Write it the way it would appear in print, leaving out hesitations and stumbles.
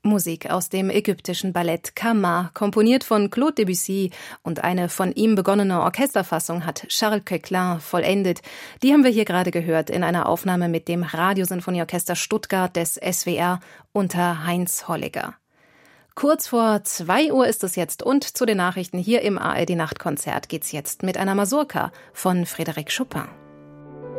Musik aus dem ägyptischen Ballett Kama, komponiert von Claude Debussy, und eine von ihm begonnene Orchesterfassung hat Charles Koechlin vollendet. Die haben wir hier gerade gehört in einer Aufnahme mit dem Radiosinfonieorchester Stuttgart des SWR unter Heinz Holliger. Kurz vor 2 Uhr ist es jetzt, und zu den Nachrichten hier im ARD Nachtkonzert geht's jetzt mit einer Mazurka von Frédéric Chopin.